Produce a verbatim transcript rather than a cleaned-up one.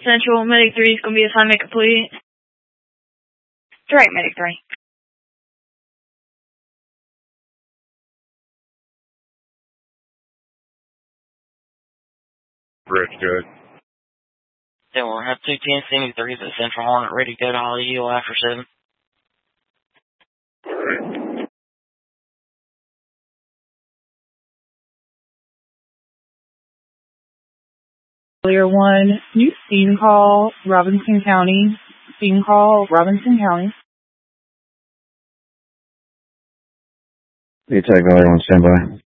Central, Medic three is going to be assignment complete. Direct Medic three. Bridge, good. Then we'll have two ten seventy-threes at Central Hornet ready to go to Holly Hill after seven. Clear one, new steam call, Robinson County. Steam call, Robinson County. You take Valley one, stand by.